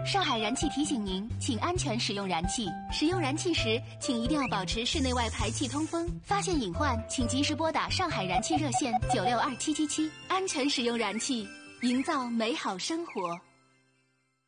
上海燃气提醒您，请安全使用燃气。使用燃气时，请一定要保持室内外排气通风。发现隐患，请及时拨打上海燃气热线962777。安全使用燃气，营造美好生活。